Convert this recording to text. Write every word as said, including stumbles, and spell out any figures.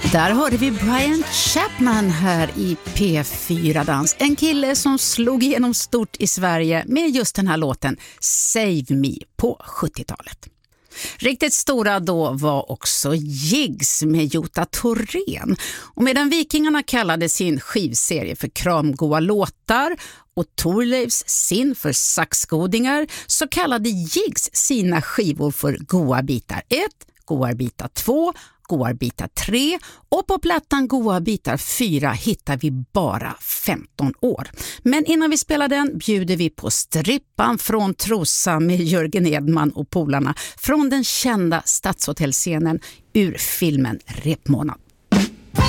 Där hörde vi Brian Chapman här i P fyra Dans. En kille som slog igenom stort i Sverige med just den här låten Save Me på sjuttiotalet. Riktigt stora då var också Jigs med Jota Thorén. Och medan Vikingarna kallade sin skivserie för Kramgoa låtar och Thorleifs sin för Saxgodingar, så kallade Jigs sina skivor för Goa bitar ett, Goa bitar två, Goa bitar tre och på plattan Goa bitar fyra hittar vi bara femton år. Men innan vi spelar den bjuder vi på Strippan från Trosa med Jörgen Edman och polarna från den kända Stadshotellscenen ur filmen Repmånad.